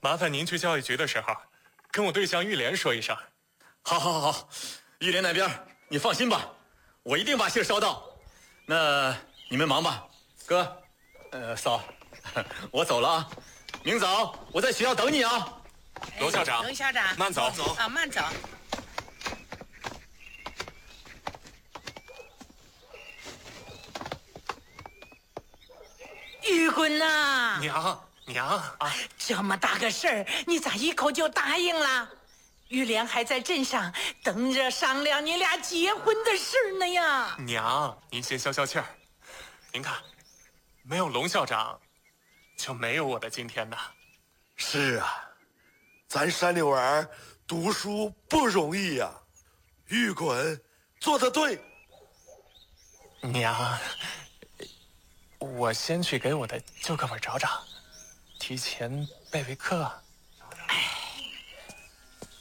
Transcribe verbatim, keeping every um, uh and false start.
麻烦您去教育局的时候，跟我对象玉莲说一声。 好，好，好，好，玉莲那边你放心吧，我一定把信捎到。那你们忙吧，哥，呃，嫂，我走了啊，明早我在学校等你啊。 罗校长， 罗校长， 慢走， 走啊，慢走。玉棍呐， 娘娘啊， 这么大个事儿，你咋一口就答应了？玉莲还在镇上等着商量你俩结婚的事儿呢呀。 娘，您先消消气儿。您看，没有龙校长，就没有我的今天呐。 是啊，咱山里娃儿读书不容易呀、啊。玉滚做得对。 娘，我先去给我的旧课本找找，提前备备课。